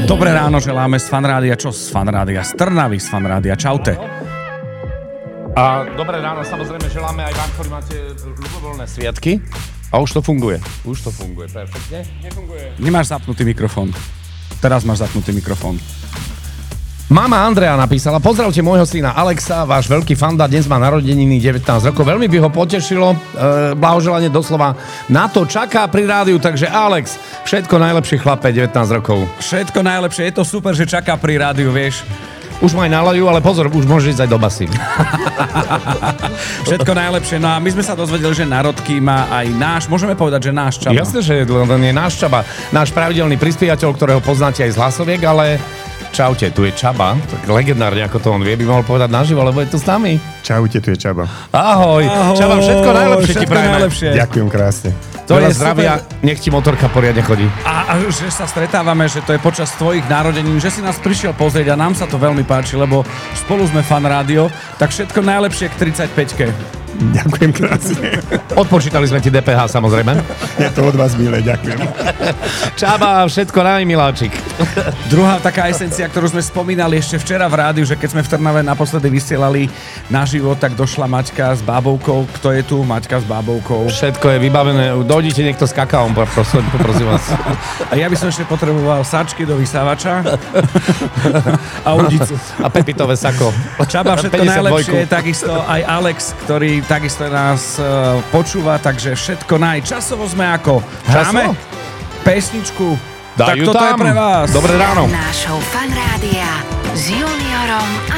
Dobré ráno želáme z Fanrádia. Čo z Fanrádia? Z Trnavy z Fanrádia. Čaute. A dobré ráno samozrejme želáme aj vám, ktorí máte ľubovoľné sviatky. A už to funguje. Perfektne. Nemáš zapnutý mikrofón. Teraz máš zapnutý mikrofón. Mama Andrea napísala: pozdravte môjho syna Alexa, váš veľký fanda, dnes má narodeniny 19 rokov. Veľmi by ho potešilo, blahoželanie doslova na to čaká pri rádiu, takže Alex, všetko najlepšie chlape, 19 rokov. Všetko najlepšie, je to super, že čaká pri rádiu, vieš. Už ma aj nalajú, ale pozor, už môžeš ísť aj do basy. Všetko najlepšie. No a my sme sa dozvedeli, že národky má aj náš, môžeme povedať, že náš Čaba. Jasne, že len je náš Čaba, náš pravidelný prispievateľ, ktorého poznáte aj z hlasoviek, ale čaute, tu je Čaba, tak legendárne, ako to on vie, by mohol povedať naživo, lebo je tu s nami. Čaute, tu je Čaba. Ahoj. Čaba, všetko najlepšie ti prajeme. Ďakujem krásne. To je zdravia, nech ti motorka poriadne chodí. A že sa stretávame, že to je počas tvojich narodenín, že si nás prišiel pozrieť a nám sa to veľmi páči, lebo spolu sme Fan Rádio, tak všetko najlepšie k 35-ke. Ďakujem krásne. Odpočítali sme ti DPH, samozrejme. Je to od vás milé, ďakujem. Čaba, všetko naj, miláčik. Druhá taká esencia, ktorú sme spomínali ešte včera v rádiu, že keď sme v Trnave naposledy vysielali naživo, tak došla Maťka s bábovkou. Kto je tu? Maťka s bábovkou. Všetko je vybavené. Dojdite niekto s kakaom, poprosím vás. A ja by som ešte potreboval sačky do vysávača a udicu. A pepitové sako. Čaba, všetko najlepšie, takisto aj Alex, ktorý takisto nás počúva, takže všetko časovo sme ako hráme pesničku. Dajú tak toto tam. Je pre vás. Dobré ráno. Nášho Fan Rádia s Juniorom a